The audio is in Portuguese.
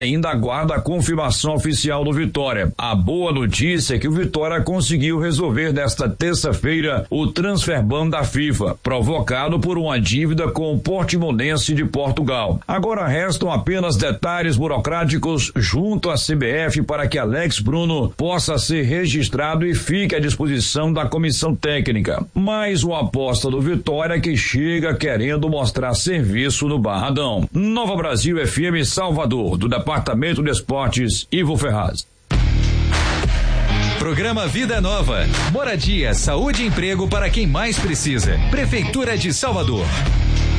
ainda aguarda a confirmação oficial do Vitória. A boa notícia é que o Vitória conseguiu resolver nesta terça-feira o transfer ban da FIFA, provocado por uma dívida com o Portimonense de Portugal. Agora restam apenas detalhes burocráticos junto à CBF para que Alex Bruno possa ser registrado e fique à disposição da comissão técnica. Mais uma aposta do Vitória que chega querendo mostrar serviço no Barradão. Nova Brasil FM Salvador, do Departamento de Esportes, Ivo Ferraz. Programa Vida Nova. Moradia, saúde e emprego para quem mais precisa. Prefeitura de Salvador.